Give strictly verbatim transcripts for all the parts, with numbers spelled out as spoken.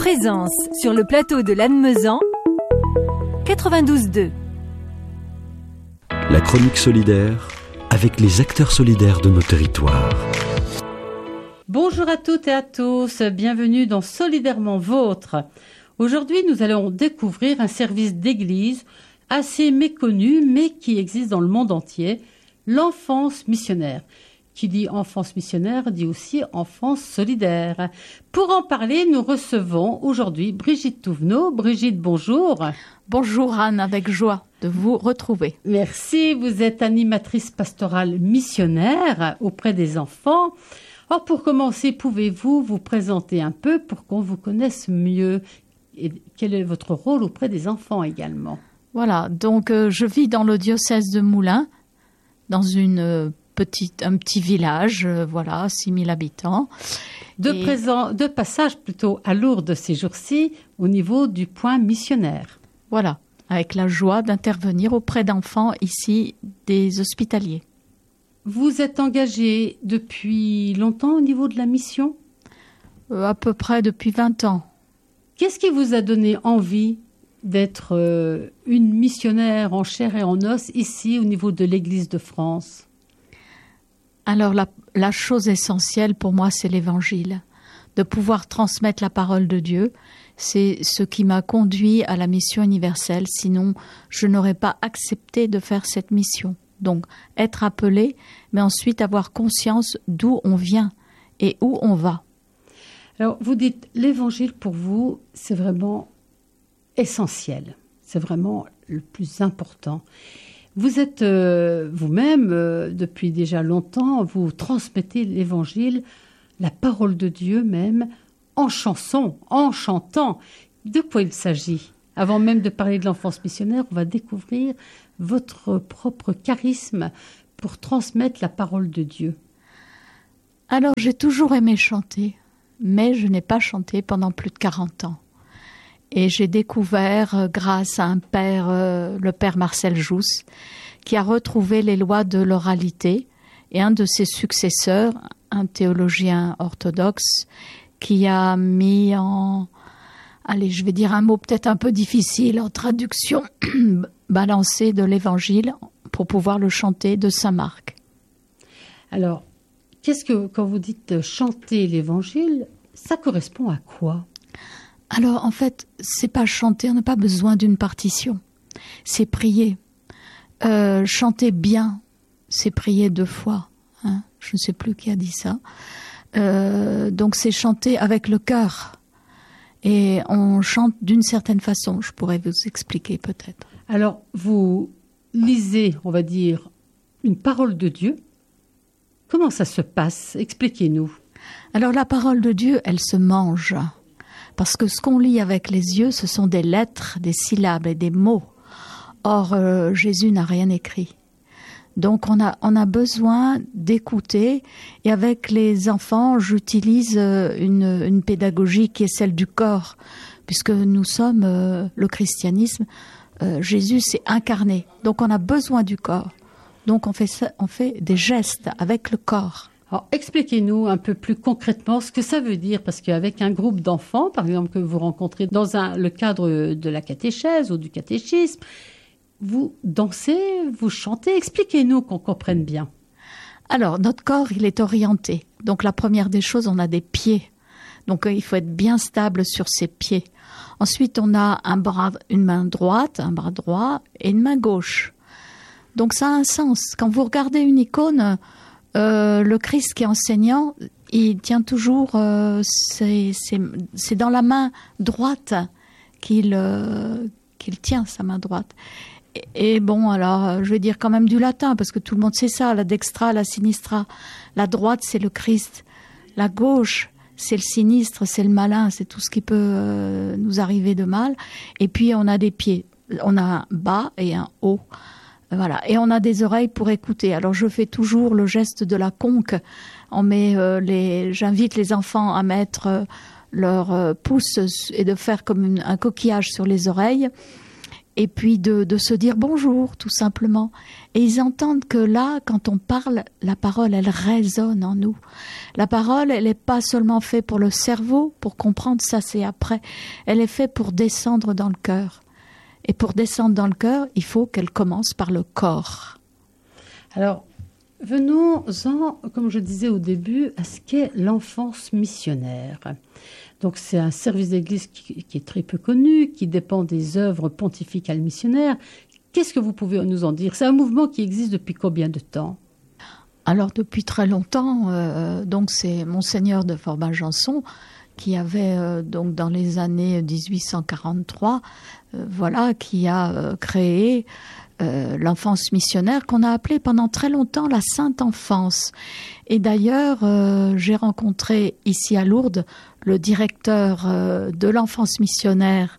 Présence sur le plateau de Lannemezan, quatre-vingt-douze deux. La chronique solidaire avec les acteurs solidaires de nos territoires. Bonjour à toutes et à tous, bienvenue dans Solidairement Vôtre. Aujourd'hui, nous allons découvrir un service d'église assez méconnu, mais qui existe dans le monde entier, l'enfance missionnaire. Qui dit enfance missionnaire dit aussi enfance solidaire. Pour en parler, nous recevons aujourd'hui Brigitte Touvenot. Brigitte, bonjour. Bonjour Anne, avec joie de vous retrouver. Merci, vous êtes animatrice pastorale missionnaire auprès des enfants. Alors pour commencer, pouvez-vous vous présenter un peu pour qu'on vous connaisse mieux? Et quel est votre rôle auprès des enfants également? Voilà, donc euh, je vis dans le diocèse de Moulins, dans une euh, petite, un petit village, euh, voilà, six mille habitants. De, Et... présent, de passage plutôt à Lourdes ces jours-ci, au niveau du point missionnaire. Voilà, avec la joie d'intervenir auprès d'enfants ici, des hospitaliers. Vous êtes engagé depuis longtemps au niveau de la mission? euh, À peu près depuis vingt ans. Qu'est-ce qui vous a donné envie d'être euh, une missionnaire en chair et en os ici au niveau de l'Église de France? Alors la, la chose essentielle pour moi, c'est l'Évangile. De pouvoir transmettre la parole de Dieu, c'est ce qui m'a conduit à la mission universelle. Sinon, je n'aurais pas accepté de faire cette mission. Donc, être appelé, mais ensuite avoir conscience d'où on vient et où on va. Alors, vous dites, l'Évangile pour vous, c'est vraiment essentiel. C'est vraiment le plus important. Vous êtes euh, vous-même, euh, depuis déjà longtemps, vous transmettez l'Évangile, la parole de Dieu même, en chanson, en chantant. De quoi il s'agit? Avant même de parler de l'enfance missionnaire, on va découvrir votre propre charisme pour transmettre la parole de Dieu. Alors, j'ai toujours aimé chanter, mais je n'ai pas chanté pendant plus de quarante ans. Et j'ai découvert, euh, grâce à un père, euh, le père Marcel Jousse, qui a retrouvé les lois de l'oralité, et un de ses successeurs, un théologien orthodoxe, qui a mis en, allez, je vais dire un mot peut-être un peu difficile, en traduction balancée de l'Évangile, pour pouvoir le chanter de Saint Marc. Alors, qu'est-ce que, quand vous dites chanter l'Évangile, ça correspond à quoi? Alors, en fait, c'est pas chanter, on n'a pas besoin d'une partition. C'est prier. Euh, chanter bien, c'est prier deux fois. Hein, je ne sais plus qui a dit ça. Euh, donc, c'est chanter avec le cœur. Et on chante d'une certaine façon. Je pourrais vous expliquer peut-être. Alors, vous lisez, on va dire, une parole de Dieu. Comment ça se passe? Expliquez-nous. Alors, la parole de Dieu, elle se mange. Parce que ce qu'on lit avec les yeux, ce sont des lettres, des syllabes et des mots. Or, euh, Jésus n'a rien écrit. Donc, on a, on a besoin d'écouter. Et avec les enfants, j'utilise une, une pédagogie qui est celle du corps. Puisque nous sommes, euh, le christianisme, euh, Jésus s'est incarné. Donc, on a besoin du corps. Donc, on fait, ça, on fait des gestes avec le corps. Alors, expliquez-nous un peu plus concrètement ce que ça veut dire, parce qu'avec un groupe d'enfants, par exemple, que vous rencontrez dans un, le cadre de la catéchèse ou du catéchisme, vous dansez, vous chantez, expliquez-nous qu'on comprenne bien. Alors, notre corps, il est orienté. Donc, la première des choses, on a des pieds. Donc, il faut être bien stable sur ses pieds. Ensuite, on a un bras, une main droite, un bras droit et une main gauche. Donc, ça a un sens. Quand vous regardez une icône, Euh, le Christ qui est enseignant, il tient toujours, euh, c'est, c'est, c'est dans la main droite qu'il, euh, qu'il tient sa main droite. Et, et bon, alors, je vais dire quand même du latin, parce que tout le monde sait ça, la dextra, la sinistra. La droite, c'est le Christ. La gauche, c'est le sinistre, c'est le malin, c'est tout ce qui peut euh, nous arriver de mal. Et puis, on a des pieds. On a un bas et un haut. Voilà, et on a des oreilles pour écouter. Alors je fais toujours le geste de la conque. On met euh, les, j'invite les enfants à mettre euh, leur euh, pouce et de faire comme une, un coquillage sur les oreilles. et puis de, de se dire bonjour, tout simplement. Et ils entendent que là, quand on parle, la parole, elle résonne en nous. La parole, elle n'est pas seulement faite pour le cerveau, pour comprendre, ça c'est après. Elle est faite pour descendre dans le cœur. Et pour descendre dans le cœur, il faut qu'elle commence par le corps. Alors, venons-en, comme je disais au début, à ce qu'est l'enfance missionnaire. Donc, c'est un service d'église qui, qui est très peu connu, qui dépend des œuvres pontificales missionnaires. Qu'est-ce que vous pouvez nous en dire? C'est un mouvement qui existe depuis combien de temps? Alors, depuis très longtemps, euh, donc c'est Monseigneur de Forbin-Janson qui avait, euh, donc dans les années dix-huit cent quarante-trois, euh, voilà, qui a euh, créé euh, l'enfance missionnaire qu'on a appelée pendant très longtemps la Sainte Enfance. Et d'ailleurs, euh, j'ai rencontré ici à Lourdes le directeur euh, de l'enfance missionnaire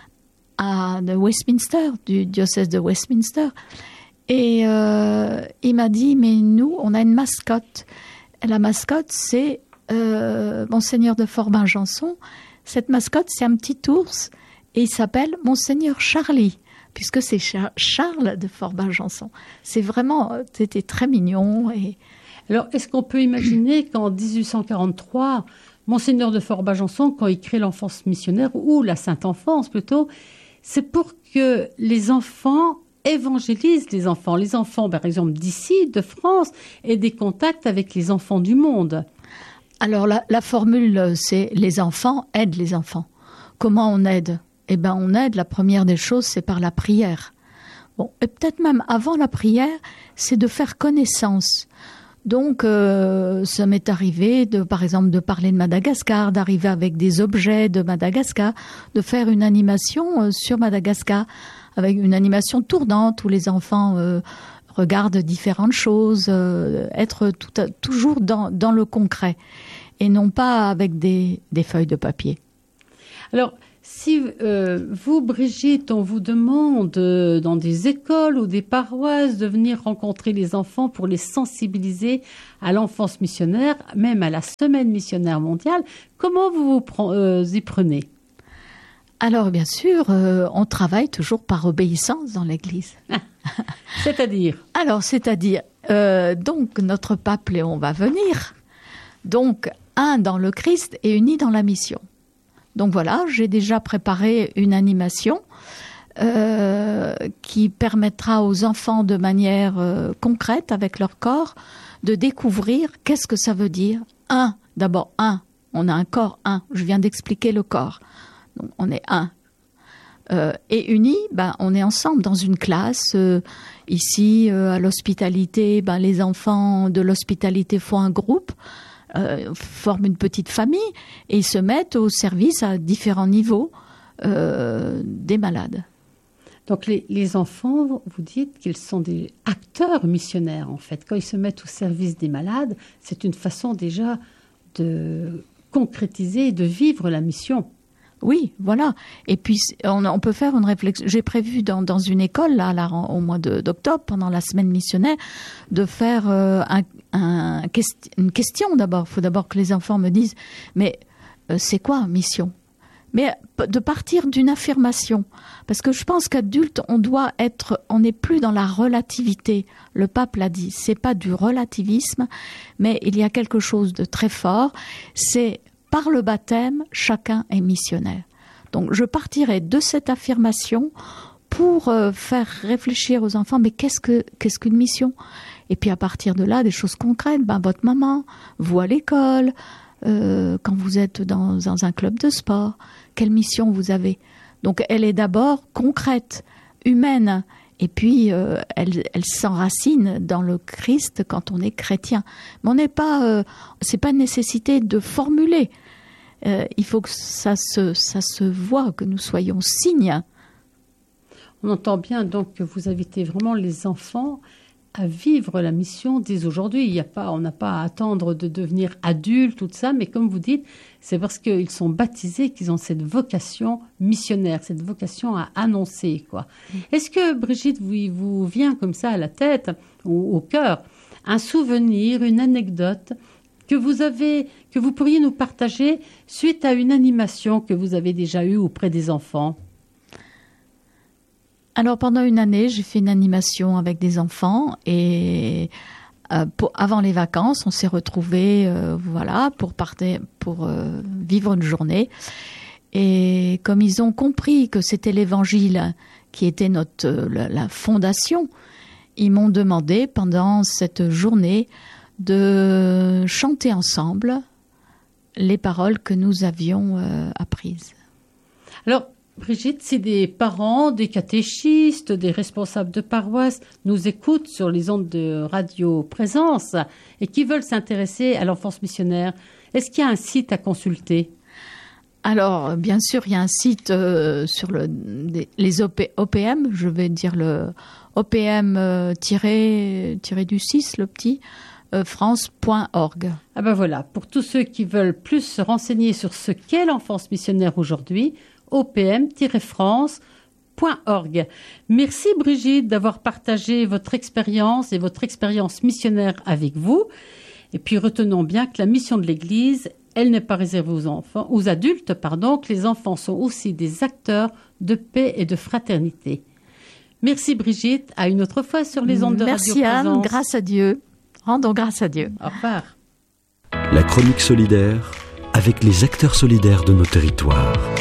à, de Westminster, du diocèse de Westminster. Et euh, il m'a dit, mais nous, on a une mascotte. Et la mascotte, c'est euh, Monseigneur de Forbin-Janson. Cette mascotte, c'est un petit ours et il s'appelle Monseigneur Charlie, puisque c'est Char- Charles de Forbin-Janson. C'est vraiment, c'était très mignon. Et... Alors, est-ce qu'on peut imaginer qu'en dix-huit cent quarante-trois, Monseigneur de Forbin-Janson, quand il crée l'enfance missionnaire, ou la Sainte Enfance plutôt, c'est pour que les enfants évangélisent les enfants. Les enfants, par exemple, d'ici, de France, aient des contacts avec les enfants du monde. Alors, la, la formule, c'est les enfants aident les enfants. Comment on aide? Eh bien, on aide, la première des choses, c'est par la prière. Bon, et peut-être même avant la prière, c'est de faire connaissance. Donc, euh, ça m'est arrivé, de, par exemple, de parler de Madagascar, d'arriver avec des objets de Madagascar, de faire une animation euh, sur Madagascar, avec une animation tournante où les enfants euh, regardent différentes choses, euh, être tout à, toujours dans, dans le concret et non pas avec des, des feuilles de papier. Alors, si euh, vous, Brigitte, on vous demande euh, dans des écoles ou des paroisses de venir rencontrer les enfants pour les sensibiliser à l'enfance missionnaire, même à la semaine missionnaire mondiale, comment vous vous pre- euh, y prenez? Alors, bien sûr, euh, on travaille toujours par obéissance dans l'Église. C'est-à-dire? Alors, c'est-à-dire, euh, donc, notre pape Léon va venir. Donc, un dans le Christ et uni dans la mission. Donc voilà, j'ai déjà préparé une animation euh, qui permettra aux enfants de manière euh, concrète, avec leur corps, de découvrir qu'est-ce que ça veut dire. Un, d'abord un, on a un corps, un, je viens d'expliquer le corps. Donc, on est un. Euh, et unis, ben, on est ensemble dans une classe. Euh, ici, euh, à l'hospitalité, ben, les enfants de l'hospitalité font un groupe, euh, forment une petite famille et ils se mettent au service à différents niveaux euh, des malades. Donc les, les enfants, vous dites qu'ils sont des acteurs missionnaires en fait. Quand ils se mettent au service des malades, c'est une façon déjà de concrétiser et de vivre la mission. Oui, voilà. Et puis, on, on peut faire une réflexion. J'ai prévu dans, dans une école, là, là, au mois de, d'octobre, pendant la semaine missionnaire, de faire euh, un, un, une question d'abord. Il faut d'abord que les enfants me disent, mais euh, c'est quoi mission? Mais de partir d'une affirmation. Parce que je pense qu'adulte, on doit être, on n'est plus dans la relativité. Le pape l'a dit, c'est pas du relativisme, mais il y a quelque chose de très fort. C'est par le baptême, chacun est missionnaire. Donc, je partirai de cette affirmation pour euh, faire réfléchir aux enfants, mais qu'est-ce que qu'est-ce qu'une mission? Et puis, à partir de là, des choses concrètes. Ben, votre maman, vous à l'école, euh, quand vous êtes dans, dans un club de sport, quelle mission vous avez? Donc, elle est d'abord concrète, humaine. Et puis, euh, elle, elle s'enracine dans le Christ quand on est chrétien. Mais on n'est pas, euh, c'est pas une nécessité de formuler. Euh, il faut que ça se, ça se voit, que nous soyons signes. On entend bien donc que vous invitez vraiment les enfants à vivre la mission dès aujourd'hui. Il y a pas, on n'a pas à attendre de devenir adulte, tout ça, mais comme vous dites, c'est parce qu'ils sont baptisés qu'ils ont cette vocation missionnaire, cette vocation à annoncer, quoi. Est-ce que, Brigitte, vous, il vous vient comme ça à la tête, ou au cœur, un souvenir, une anecdote que vous avez, que vous pourriez nous partager suite à une animation que vous avez déjà eue auprès des enfants? Alors pendant une année, j'ai fait une animation avec des enfants et euh, pour, avant les vacances, on s'est retrouvés euh, voilà, pour, partir, pour euh, vivre une journée. Et comme ils ont compris que c'était l'Évangile qui était notre, la, la fondation, ils m'ont demandé pendant cette journée de chanter ensemble les paroles que nous avions euh, apprises. Alors, Brigitte, si des parents, des catéchistes, des responsables de paroisse nous écoutent sur les ondes de Radio Présence et qui veulent s'intéresser à l'enfance missionnaire, est-ce qu'il y a un site à consulter ? Alors, bien sûr, il y a un site euh, sur le, des, les O P, O P M, je vais dire le O P M euh, tiré, tiré du six, le petit, euh, france point org. Ah ben voilà, pour tous ceux qui veulent plus se renseigner sur ce qu'est l'enfance missionnaire aujourd'hui, O P M tiret france point org. Merci Brigitte d'avoir partagé votre expérience et votre expérience missionnaire avec vous. Et puis retenons bien que la mission de l'Église, elle n'est pas réservée aux enfants, aux adultes, pardon, que les enfants sont aussi des acteurs de paix et de fraternité. Merci Brigitte, à une autre fois sur les ondes de Radio Présence. Merci Anne, grâce à Dieu. Rendons grâce à Dieu. Au revoir. La chronique solidaire avec les acteurs solidaires de nos territoires.